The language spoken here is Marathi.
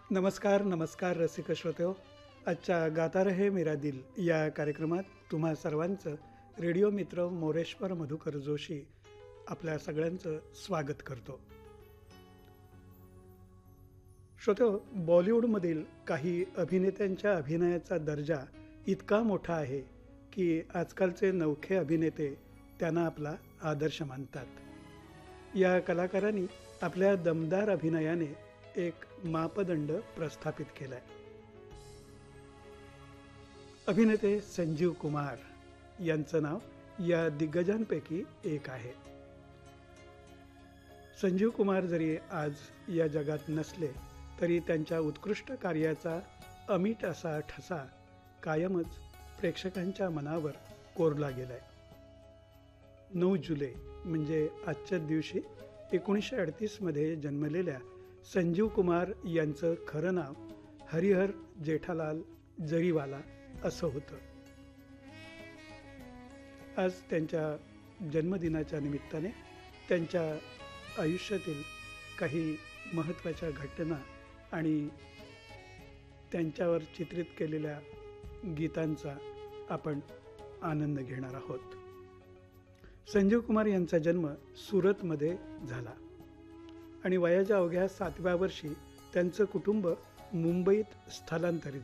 नमस्कार नमस्कार रसिक श्रोतेहो. आजच्या गाता रहे मेरा दिल या कार्यक्रमात तुम्हा सर्वांचं रेडिओ मित्र मोरेश्वर मधुकर जोशी आपल्या सगळ्यांचं स्वागत करतो. श्रोतेहो, बॉलिवूडमधील काही अभिनेत्यांच्या अभिनयाचा दर्जा इतका मोठा आहे की आजकालचे नवखे अभिनेते त्यांना आपला आदर्श मानतात. या कलाकारांनी आपल्या दमदार अभिनयाने एक मापदंड प्रस्थापित केलाय. अभिनेते संजीव कुमार यांचं नाव या दिग्गजांपैकी एक आहे. संजीव कुमार जरी आज या जगात नसले तरी त्यांच्या उत्कृष्ट कार्याचा अमिट असा ठसा कायमच प्रेक्षकांच्या मनावर कोरला गेलाय. 9 जुलै म्हणजे आजच्याच दिवशी 1938 जन्मलेल्या संजीव कुमार यांचं खरं नाव हरिहर जेठालाल जरीवाला असं होतं. आज त्यांच्या जन्मदिनाच्या निमित्ताने त्यांच्या आयुष्यातील काही महत्त्वाच्या घटना आणि त्यांच्यावर चित्रित केलेल्या गीतांचा आपण आनंद घेणार आहोत. संजीव कुमार यांचा जन्म सुरतमध्ये झाला आणि वयाच्या अवघ्या 7व्या वर्षी त्यांचं कुटुंब मुंबईत स्थलांतरित